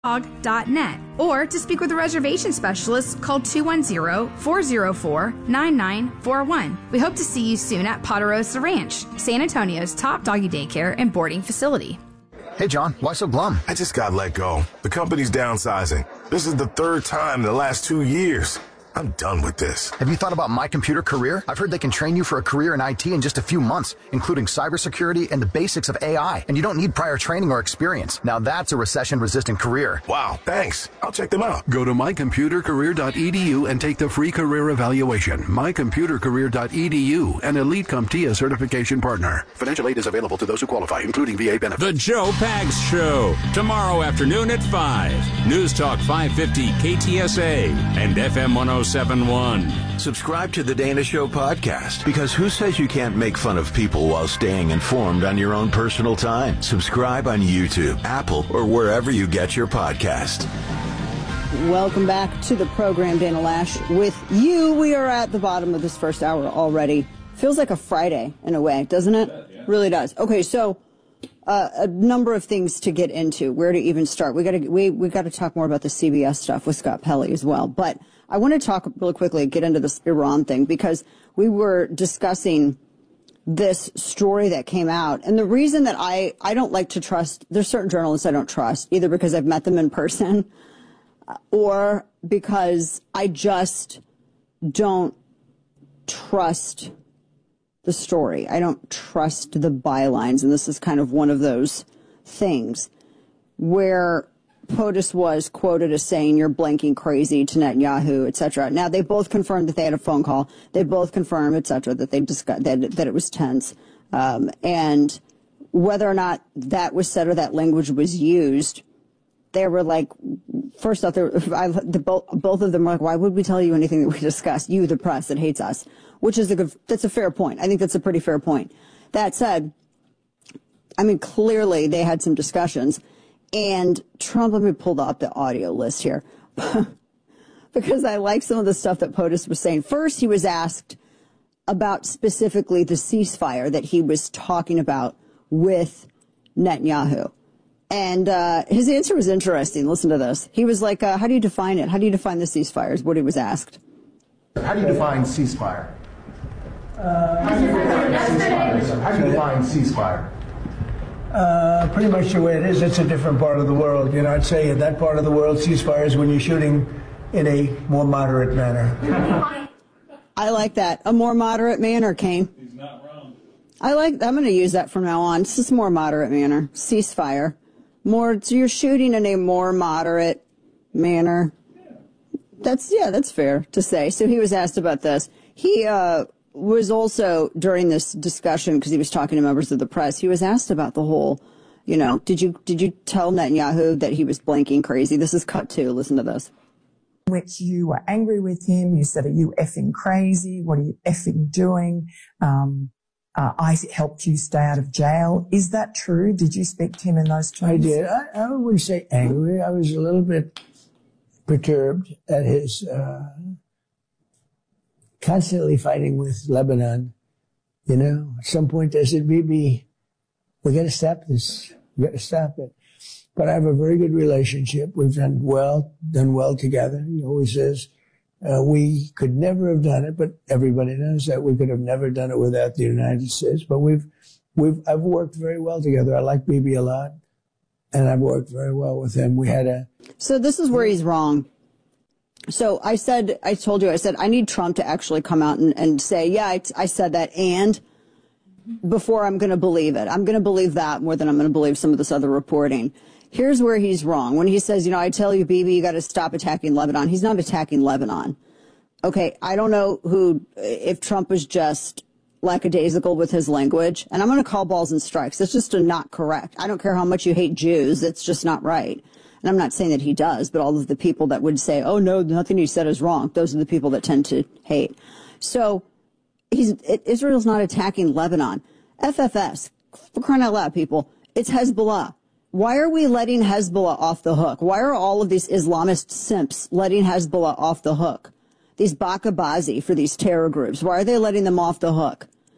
Net, or to speak with a reservation specialist, call 210-404-9941. We hope to see you soon at Ponderosa Ranch, San Antonio's top doggy daycare and boarding facility. Hey, John, why so glum? I just got let go. The company's downsizing. This is the third time in the last 2 years. I'm done with this. Have you thought about My Computer Career? I've heard they can train you for a career in IT in just a few months, including cybersecurity and the basics of AI. And you don't need prior training or experience. Now that's a recession-resistant career. Wow, thanks. I'll check them out. Go to mycomputercareer.edu and take the free career evaluation. mycomputercareer.edu, an Elite CompTIA certification partner. Financial aid is available to those who qualify, including VA benefits. The Joe Pags Show, tomorrow afternoon at 5. News Talk 550 KTSA and FM 1071. Subscribe to the Dana Show podcast, because who says you can't make fun of people while staying informed on your own personal time? Subscribe on YouTube, Apple, or wherever you get your podcast. Welcome back to the program, Dana Lash with you. We are at the bottom of this first hour already. Feels like a Friday in a way, doesn't it? Yeah. Really does. Okay, so a number of things to get into. Where to even start? We got to talk more about the CBS stuff with Scott Pelley as well. But I want to talk really quickly, get into this Iran thing, because we were discussing this story that came out. And the reason that I don't like to trust, there's certain journalists I don't trust, either because I've met them in person or because I just don't trust the story. I don't trust the bylines. And this is kind of one of those things where POTUS was quoted as saying, "You're blanking crazy" to Netanyahu, etc. Now, they both confirmed that they had a phone call. They both confirmed, etc., that they discussed that it was tense. And whether or not that was said or that language was used, they were like, first off, both of them were like, "Why would we tell you anything that we discussed? You, the press, that hates us," which is that's a fair point. I think that's a pretty fair point. That said, I mean, clearly they had some discussions. And Trump, let me pull up the audio list here because I like some of the stuff that POTUS was saying. First, he was asked about specifically the ceasefire that he was talking about with Netanyahu. And his answer was interesting. Listen to this. He was like, how do you define it? How do you define the ceasefire is what he was asked. How do you define ceasefire? How do you define ceasefire? Pretty much the way it is. It's a different part of the world. You know, I'd say in that part of the world, ceasefire is when you're shooting in a more moderate manner. I like that. A more moderate manner, Kane. He's not wrong. I'm going to use that from now on. It's just more moderate manner. Ceasefire. So you're shooting in a more moderate manner. That's fair to say. So he was asked about this. He, was also during this discussion, because he was talking to members of the press, he was asked about the whole, did you tell Netanyahu that he was blanking crazy? This is cut 2. Listen to this. Which you were angry with him. You said, "Are you effing crazy? What are you effing doing? I helped you stay out of jail." Is that true? Did you speak to him in those terms? I did. I wouldn't say angry. I was a little bit perturbed at his constantly fighting with Lebanon. At some point I said, "Bibi, we got to stop this. We got to stop it." But I have a very good relationship. We've done well together. He always says, we could never have done it, but everybody knows that we could have never done it without the United States. But I've worked very well together. I like Bibi a lot, and I've worked very well with him. So this is where he's wrong. So I told you, I need Trump to actually come out and say, yeah, I said that, and before I'm going to believe it. I'm going to believe that more than I'm going to believe some of this other reporting. Here's where he's wrong. When he says, I tell you, Bibi, you got to stop attacking Lebanon. He's not attacking Lebanon. Okay, I don't know if Trump was just lackadaisical with his language, and I'm going to call balls and strikes. That's just not correct. I don't care how much you hate Jews. It's just not right. And I'm not saying that he does, but all of the people that would say, "Oh, no, nothing he said is wrong," those are the people that tend to hate. So Israel's not attacking Lebanon. FFS, for crying out loud, people, it's Hezbollah. Why are we letting Hezbollah off the hook? Why are all of these Islamist simps letting Hezbollah off the hook? These Bakabazi for these terror groups, why are they letting them off the hook?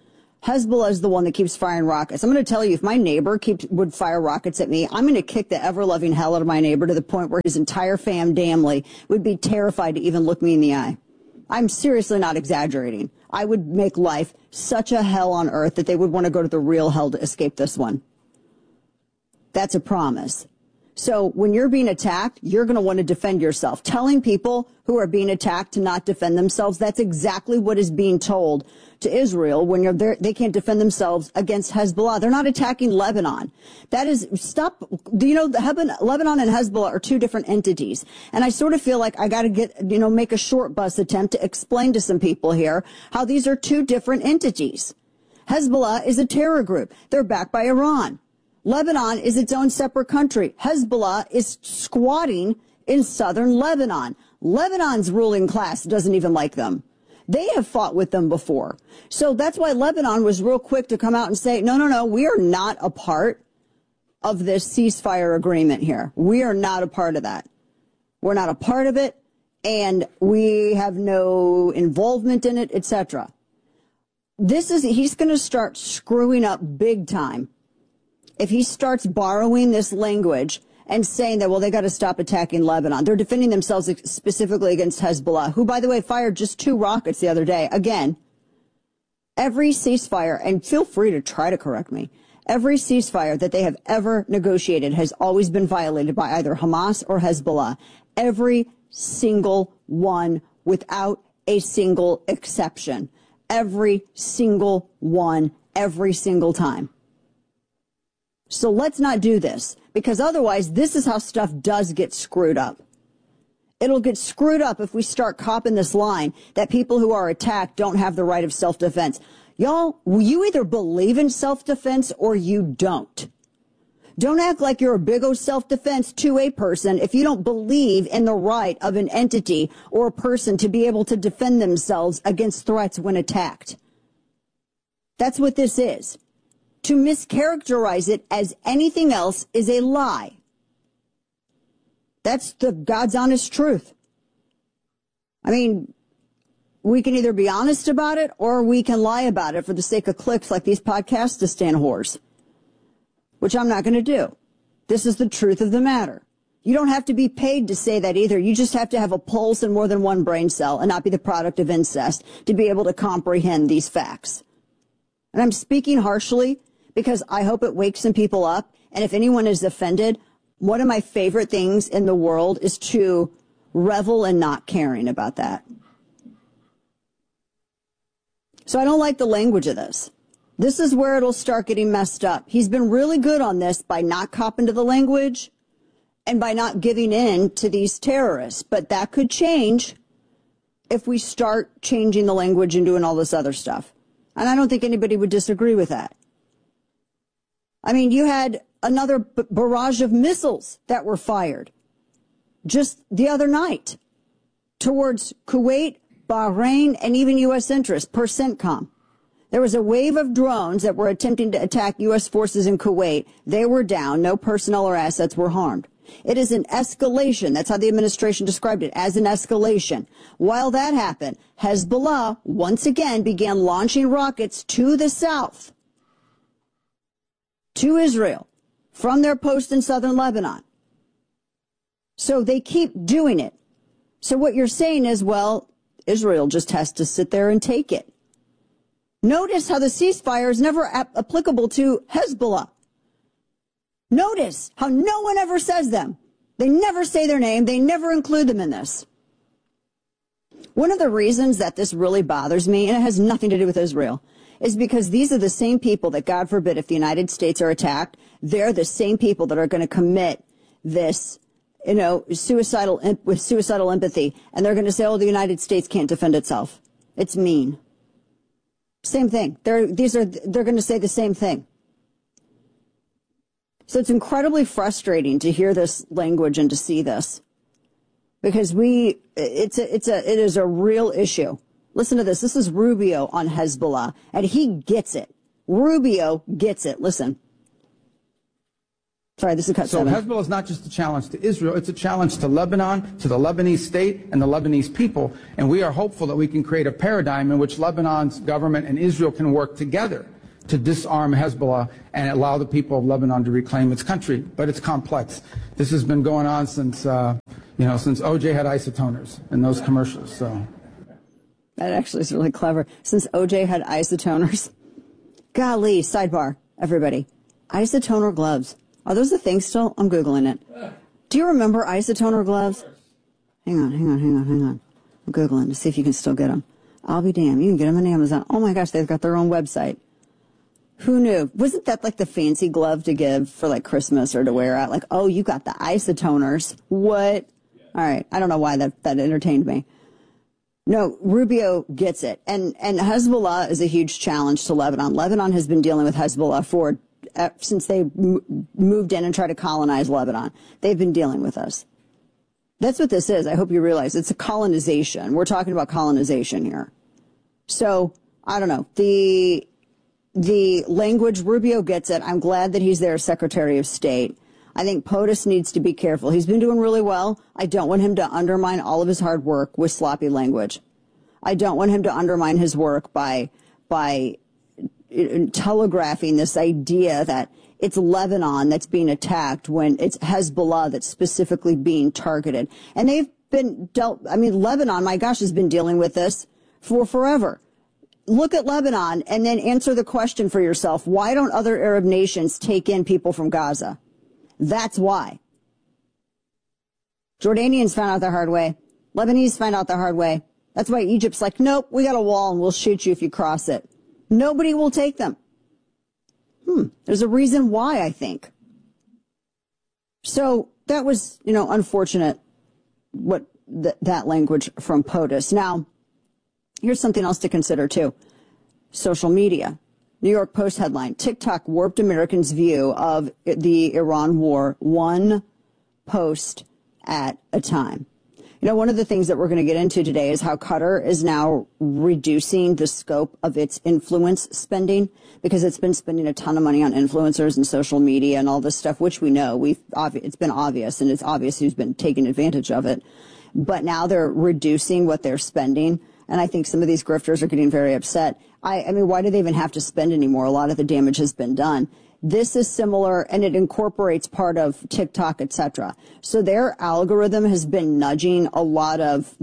Hezbollah is the one that keeps firing rockets. I'm going to tell you, if my neighbor would fire rockets at me, I'm going to kick the ever-loving hell out of my neighbor to the point where his entire family would be terrified to even look me in the eye. I'm seriously not exaggerating. I would make life such a hell on earth that they would want to go to the real hell to escape this one. That's a promise. So when you're being attacked, you're going to want to defend yourself. Telling people who are being attacked to not defend themselves, that's exactly what is being told to Israel when you're there. They can't defend themselves against Hezbollah. They're not attacking Lebanon. That is, stop. You know, Lebanon and Hezbollah are two different entities. And I sort of feel like I got to make a short bus attempt to explain to some people here how these are two different entities. Hezbollah is a terror group. They're backed by Iran. Lebanon is its own separate country. Hezbollah is squatting in southern Lebanon. Lebanon's ruling class doesn't even like them. They have fought with them before. So that's why Lebanon was real quick to come out and say, no, we are not a part of this ceasefire agreement here. We are not a part of that. We're not a part of it, and we have no involvement in it, etc. He's going to start screwing up big time if he starts borrowing this language and saying that, well, they got to stop attacking Lebanon. They're defending themselves specifically against Hezbollah, who, by the way, fired just 2 rockets the other day. Again, every ceasefire, and feel free to try to correct me, every ceasefire that they have ever negotiated has always been violated by either Hamas or Hezbollah. Every single one, without a single exception. Every single one, every single time. So let's not do this, because otherwise this is how stuff does get screwed up. It'll get screwed up if we start copping this line that people who are attacked don't have the right of self-defense. Y'all, you either believe in self-defense or you don't. Don't act like you're a big old self-defense to a person if you don't believe in the right of an entity or a person to be able to defend themselves against threats when attacked. That's what this is. To mischaracterize it as anything else is a lie. That's the God's honest truth. I mean, we can either be honest about it or we can lie about it for the sake of clicks like these podcasts to stand whores, which I'm not going to do. This is the truth of the matter. You don't have to be paid to say that either. You just have to have a pulse and more than one brain cell and not be the product of incest to be able to comprehend these facts. And I'm speaking harshly because I hope it wakes some people up. And if anyone is offended, one of my favorite things in the world is to revel in not caring about that. So I don't like the language of this. This is where it'll start getting messed up. He's been really good on this by not copping to the language and by not giving in to these terrorists. But that could change if we start changing the language and doing all this other stuff. And I don't think anybody would disagree with that. I mean, you had another barrage of missiles that were fired just the other night towards Kuwait, Bahrain, and even U.S. interests per CENTCOM. There was a wave of drones that were attempting to attack U.S. forces in Kuwait. They were down. No personnel or assets were harmed. It is an escalation. That's how the administration described it, as an escalation. While that happened, Hezbollah once again began launching rockets to the south, to Israel, from their post in southern Lebanon. So they keep doing it. So what you're saying is, well, Israel just has to sit there and take it. Notice how the ceasefire is never applicable to Hezbollah. Notice how no one ever says them. They never say their name. They never include them in this. One of the reasons that this really bothers me, and it has nothing to do with Israel, is because these are the same people that, God forbid, if the United States are attacked, they're the same people that are going to commit this, suicidal empathy. And they're going to say, oh, the United States can't defend itself. It's mean. Same thing. They're going to say the same thing. So it's incredibly frustrating to hear this language and to see this, because it is a real issue. Listen to this. This is Rubio on Hezbollah, and he gets it. Rubio gets it. Listen. Sorry, this is cut 7. So Hezbollah is not just a challenge to Israel, it's a challenge to Lebanon, to the Lebanese state, and the Lebanese people. And we are hopeful that we can create a paradigm in which Lebanon's government and Israel can work together. to disarm Hezbollah and allow the people of Lebanon to reclaim its country. But it's complex. This has been going on since, since OJ had isotoners in those commercials. So that actually is really clever. Since OJ had isotoners. Golly, sidebar, everybody. Isotoner gloves. Are those the things still? I'm Googling it. Do you remember isotoner gloves? Hang on. I'm Googling to see if you can still get them. I'll be damned. You can get them on Amazon. Oh my gosh, they've got their own website. Who knew? Wasn't that like the fancy glove to give for like Christmas or to wear out? Like, oh, you got the isotoners. What? All right. I don't know why that entertained me. No, Rubio gets it. And Hezbollah is a huge challenge to Lebanon. Lebanon has been dealing with Hezbollah since they moved in and tried to colonize Lebanon. They've been dealing with us. That's what this is. I hope you realize it's a colonization. We're talking about colonization here. So, I don't know. The language, Rubio gets it. I'm glad that he's their Secretary of State. I think POTUS needs to be careful. He's been doing really well. I don't want him to undermine all of his hard work with sloppy language. I don't want him to undermine his work by telegraphing this idea that it's Lebanon that's being attacked when it's Hezbollah that's specifically being targeted. And they've been Lebanon, my gosh, has been dealing with this for forever. Look at Lebanon and then answer the question for yourself. Why don't other Arab nations take in people from Gaza? That's why. Jordanians found out the hard way. Lebanese find out the hard way. That's why Egypt's like, nope, we got a wall and we'll shoot you if you cross it. Nobody will take them. There's a reason why, I think. So that was, unfortunate what that language from POTUS. Now, here's something else to consider, too. Social media. New York Post headline, TikTok warped Americans' view of the Iran war, one post at a time. One of the things that we're going to get into today is how Qatar is now reducing the scope of its influence spending because it's been spending a ton of money on influencers and social media and all this stuff, which we know. It's been obvious, and it's obvious who's been taking advantage of it. But now they're reducing what they're spending. And I think some of these grifters are getting very upset. I mean, why do they even have to spend anymore? A lot of the damage has been done. This is similar, and it incorporates part of TikTok, etc. So their algorithm has been nudging a lot of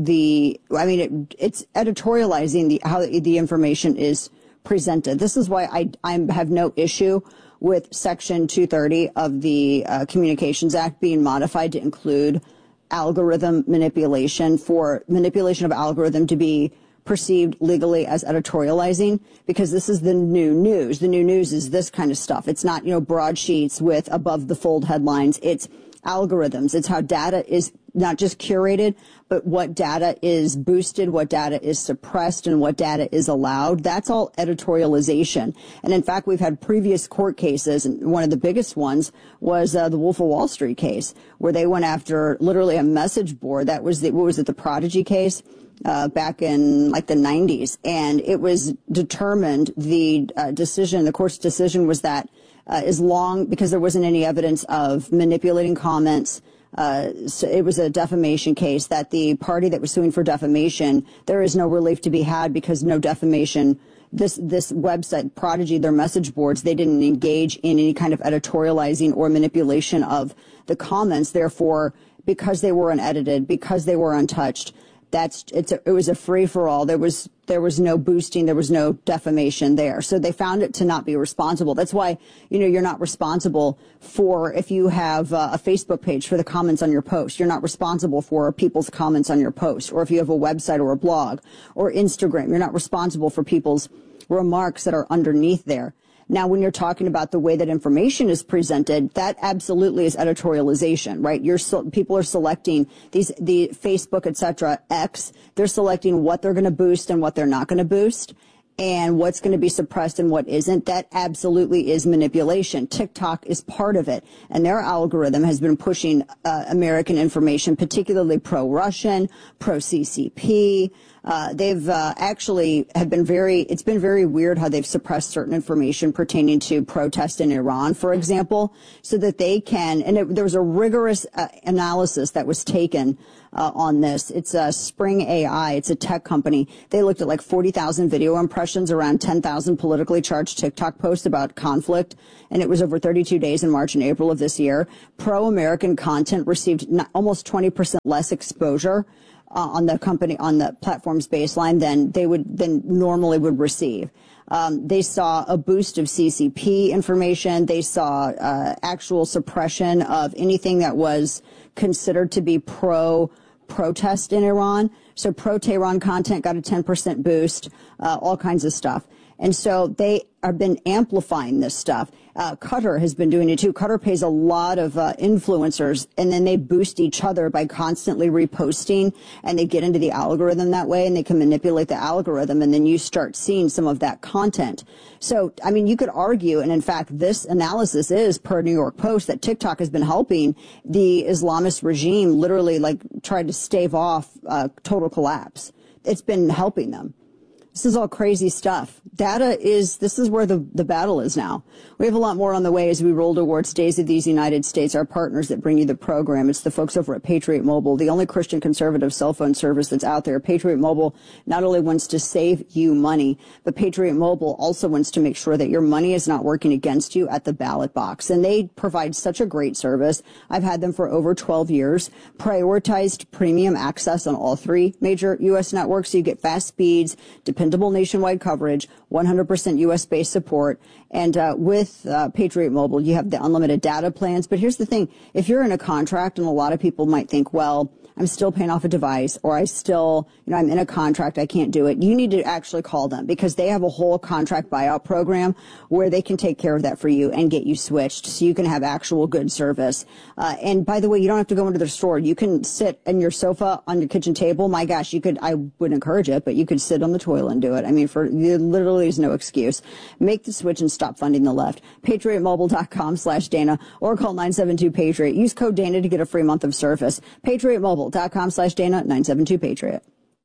it's editorializing how the information is presented. This is why I have no issue with Section 230 of the Communications Act being modified to include algorithm manipulation, for manipulation of algorithm to be perceived legally as editorializing, because this is the new news. The new news is this kind of stuff. It's not, broadsheets with above the fold headlines. It's algorithms. It's how data is not just curated, but what data is boosted, what data is suppressed, and what data is allowed. That's all editorialization. And in fact, we've had previous court cases, and one of the biggest ones was the Wolf of Wall Street case, where they went after literally a message board. That was the Prodigy case back in like the 90s. And it was determined, the court's decision was that as long, because there wasn't any evidence of manipulating comments, so it was a defamation case, that the party that was suing for defamation, there is no relief to be had because no defamation. This website, Prodigy, their message boards, they didn't engage in any kind of editorializing or manipulation of the comments. Therefore, because they were unedited, because they were untouched, it was a free for all. There was no boosting. There was no defamation there. So they found it to not be responsible. That's why, you're not responsible for, if you have a Facebook page, for the comments on your post. You're not responsible for people's comments on your post. Or if you have a website or a blog or Instagram, you're not responsible for people's remarks that are underneath there. Now, when you're talking about the way that information is presented, that absolutely is editorialization, right? People are selecting the Facebook, etc., X. They're selecting what they're going to boost and what they're not going to boost, and what's going to be suppressed and what isn't. That absolutely is manipulation. TikTok is part of it, and their algorithm has been pushing American information, particularly pro-Russian, pro-CCP. They've actually it's been very weird how they've suppressed certain information pertaining to protest in Iran, for example, so that they can, and there was a rigorous analysis that was taken on this. It's Spring AI. It's a tech company. They looked at like 40,000 video impressions impressions around 10,000 politically charged TikTok posts about conflict, and it was over 32 days in March and April of this year. Pro-American content received almost 20% less exposure on the platform's baseline than normally would receive. They saw a boost of CCP information. They saw actual suppression of anything that was considered to be pro-protest in Iran. So pro-Tehran content got a 10% boost, all kinds of stuff. And so they have been amplifying this stuff. Qatar has been doing it too. Qatar pays a lot of influencers, and then they boost each other by constantly reposting, and they get into the algorithm that way, and they can manipulate the algorithm, and then you start seeing some of that content. So, I mean, you could argue, and in fact, this analysis is per New York Post, that TikTok has been helping the Islamist regime literally try to stave off total collapse. It's been helping them. This is all crazy stuff. This is where the battle is now. We have a lot more on the way as we roll towards Days of these United States, our partners that bring you the program. It's the folks over at Patriot Mobile, the only Christian conservative cell phone service that's out there. Patriot Mobile not only wants to save you money, but Patriot Mobile also wants to make sure that your money is not working against you at the ballot box. And they provide such a great service. I've had them for over 12 years. Prioritized premium access on all 3 major U.S. networks, so you get fast speeds, dependable nationwide coverage, 100% U.S.-based support. And with Patriot Mobile, you have the unlimited data plans. But here's the thing. If you're in a contract, and a lot of people might think, well, I'm still paying off a device, or I'm in a contract, I can't do it. You need to actually call them, because they have a whole contract buyout program where they can take care of that for you and get you switched so you can have actual good service. And by the way, you don't have to go into their store. You can sit in your sofa on your kitchen table. My gosh, I wouldn't encourage it, but you could sit on the toilet and do it. I mean, there literally is no excuse. Make the switch and stop funding the left. PatriotMobile.com/Dana or call 972-PATRIOT. Use code Dana to get a free month of service. PatriotMobile.com/Dana, 972-PATRIOT.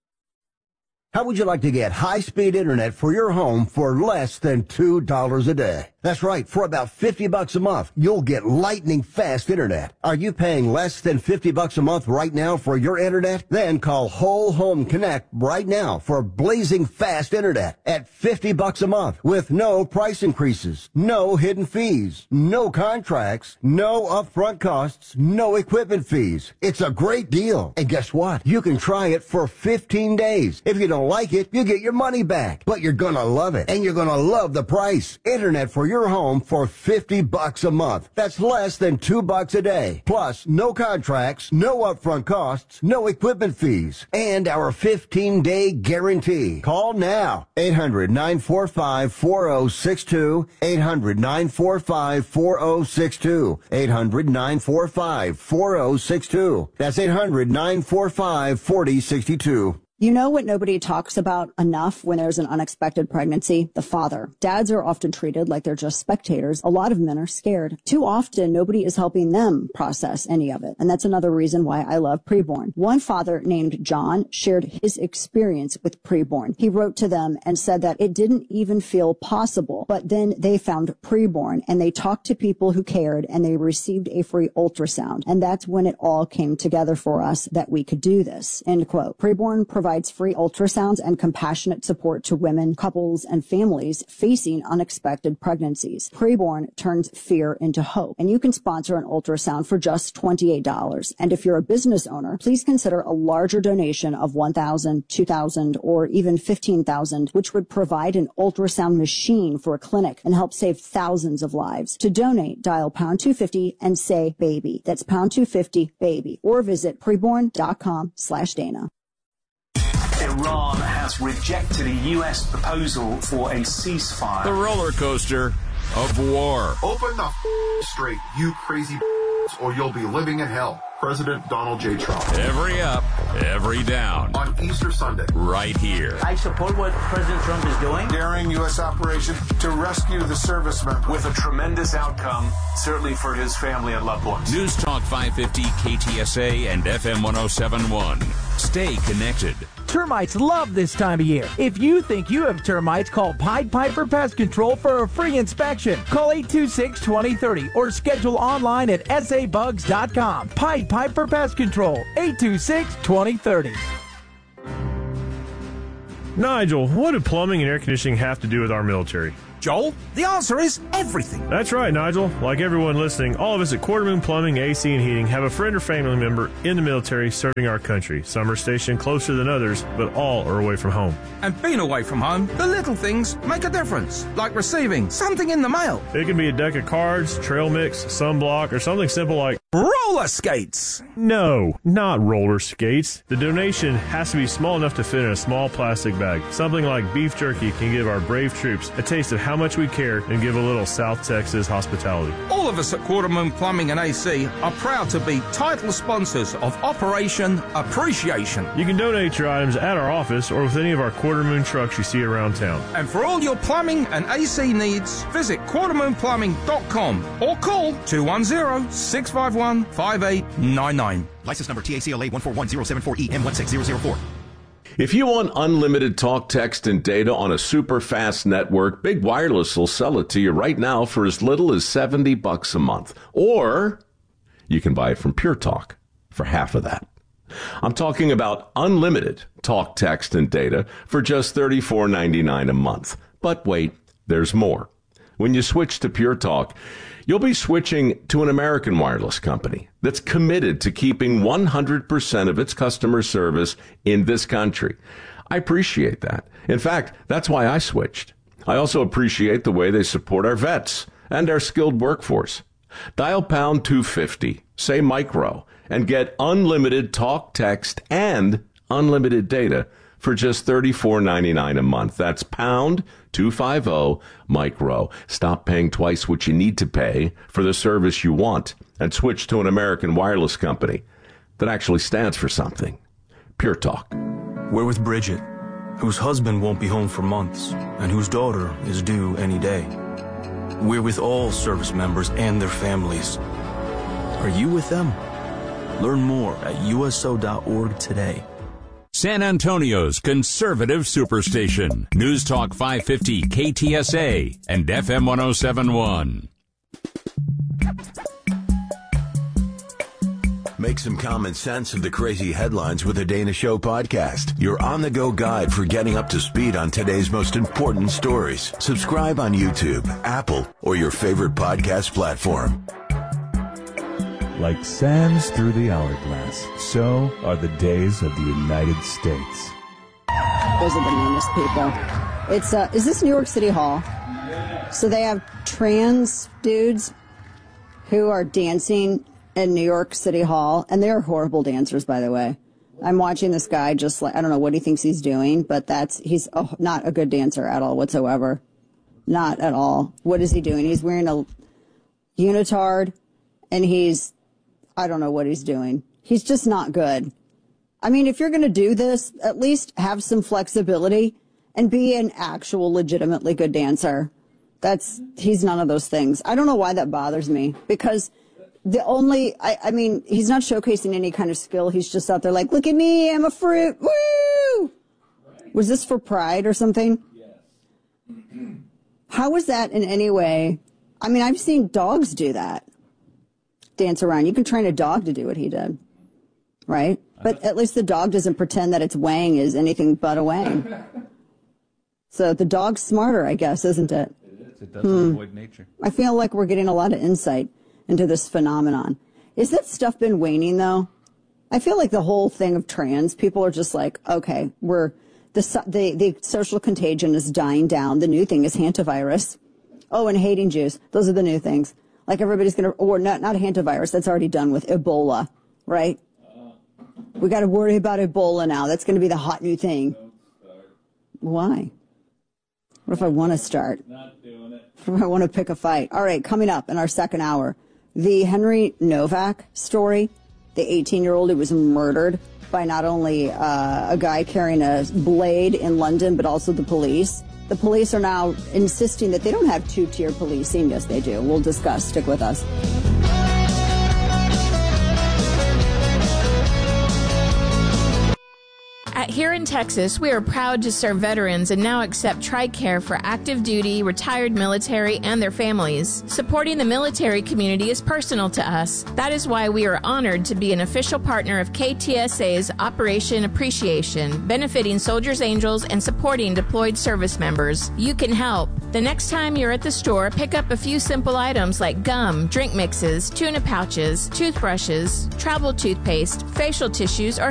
How would you like to get high-speed internet for your home for less than $2 a day? That's right. For about $50 a month, you'll get lightning fast internet. Are you paying less than $50 a month right now for your internet? Then call Whole Home Connect right now for blazing fast internet at $50 a month with no price increases, no hidden fees, no contracts, no upfront costs, no equipment fees. It's a great deal. And guess what? You can try it for 15 days. If you don't like it, you get your money back. But you're gonna love it, and you're gonna love the price. Internet for your home for $50 a month. That's less than $2 a day. Plus, no contracts, no upfront costs, no equipment fees, and our 15-day guarantee. Call now. 800-945-4062. 800-945-4062. 800-945-4062. That's 800-945-4062. You know what nobody talks about enough when there's an unexpected pregnancy? The father. Dads are often treated like they're just spectators. A lot of men are scared. Too often, nobody is helping them process any of it. And that's another reason why I love Preborn. One father named John shared his experience with Preborn. He wrote to them and said that it didn't even feel possible. But then they found Preborn, and they talked to people who cared, and they received a free ultrasound. And that's when it all came together for us that we could do this. End quote. Preborn provides free ultrasounds and compassionate support to women, couples, and families facing unexpected pregnancies. Preborn turns fear into hope, and you can sponsor an ultrasound for just $28. And if you're a business owner, please consider a larger donation of $1,000, $2,000, or even $15,000, which would provide an ultrasound machine for a clinic and help save thousands of lives. To donate, dial pound 250 and say baby. That's pound 250 baby, or visit preborn.com/Dana. Iran has rejected a U.S. proposal for a ceasefire. The roller coaster of war. Open the straight, you crazy or you'll be living in hell. President Donald J. Trump. Every up, every down. On Easter Sunday. Right here. I support what President Trump is doing. Daring U.S. operation to rescue the servicemen. With a tremendous outcome, certainly for his family and loved ones. News Talk 550, KTSA, and FM 1071. Stay connected. Termites love this time of year. If you think you have termites, call Pied Piper Pest Control for a free inspection. Call 826-2030 or schedule online at sabugs.com. Pied Piper Pest Control, 826-2030. Nigel, what do plumbing and air conditioning have to do with our military? Joel, the answer is everything. That's right, Nigel. Like everyone listening, all of us at Quarter Moon Plumbing, AC, and Heating have a friend or family member in the military serving our country. Some are stationed closer than others, but all are away from home. And being away from home, the little things make a difference, like receiving something in the mail. It can be a deck of cards, trail mix, sunblock, or something simple like roller skates. No, not roller skates. The donation has to be small enough to fit in a small plastic bag. Something like beef jerky can give our brave troops a taste of how much we care and give a little South Texas hospitality. All of us at Quarter Moon Plumbing and AC are proud to be title sponsors of Operation Appreciation. You can donate your items at our office or with any of our Quarter Moon trucks you see around town. And for all your plumbing and AC needs, visit quartermoonplumbing.com or call 210-651-5899. License number TACLA 141074EM16004. If you want unlimited talk, text, and data on a super fast network, Big Wireless will sell it to you right now for as little as $70 a month. Or you can buy it from Pure Talk for half of that. I'm talking about unlimited talk, text, and data for just $34.99 a month. But wait, there's more. When you switch to Pure Talk, you'll be switching to an American wireless company that's committed to keeping 100% of its customer service in this country. I appreciate that. In fact, that's why I switched. I also appreciate the way they support our vets and our skilled workforce. Dial pound 250, say micro, and get unlimited talk, text, and unlimited data for just $34.99 a month. That's pound 250 micro. Stop paying twice what you need to pay for the service you want and switch to an American wireless company that actually stands for something. Pure Talk. We're with Bridget, whose husband won't be home for months and whose daughter is due any day. We're with all service members and their families. Are you with them? Learn more at uso.org today. San Antonio's conservative superstation. News Talk 550 KTSA and FM 1071. Make some common sense of the crazy headlines with the Dana Show podcast. Your on-the-go guide for getting up to speed on today's most important stories. Subscribe on YouTube, Apple, or your favorite podcast platform. Like sands through the hourglass, so are the days of the United States. Those are the meanest people. It's is this New York City Hall? So they have trans dudes who are dancing in New York City Hall, and they're horrible dancers, by the way. I'm watching this guy just like, I don't know what he thinks he's doing, but he's not a good dancer at all whatsoever. Not at all. What is he doing? He's wearing a unitard, and I don't know what he's doing. He's just not good. I mean, if you're going to do this, at least have some flexibility and be an actual legitimately good dancer. He's none of those things. I don't know why that bothers me, because I mean, he's not showcasing any kind of skill. He's just out there like, look at me, I'm a fruit. Woo! Was this for pride or something? Yes. How is that in any way? I mean, I've seen dogs do that. Dance around. You can train a dog to do what he did, right? But at least the dog doesn't pretend that its wang is anything but a wang. So the dog's smarter, I guess, isn't it? It is. It doesn't avoid nature. I feel like we're getting a lot of insight into this phenomenon. Is that stuff been waning, though? I feel like the whole thing of trans, people are just like, okay, the social contagion is dying down. The new thing is hantavirus. Oh, and hating Jews. Those are the new things. Like everybody's going to, or not hantavirus, that's already done with Ebola, right? We got to worry about Ebola now. That's going to be the hot new thing. Why? What if I want to start? Not doing it. What if I want to pick a fight? All right, coming up in our second hour, the Henry Novak story, the 18-year-old who was murdered by not only a guy carrying a blade in London, but also the police. The police are now insisting that they don't have two-tier policing. Yes, they do. We'll discuss. Stick with us. Here in Texas, we are proud to serve veterans and now accept TRICARE for active duty, retired military, and their families. Supporting the military community is personal to us. That is why we are honored to be an official partner of KTSA's Operation Appreciation, benefiting Soldiers Angels and supporting deployed service members. You can help. The next time you're at the store, pick up a few simple items like gum, drink mixes, tuna pouches, toothbrushes, travel toothpaste, facial tissues, or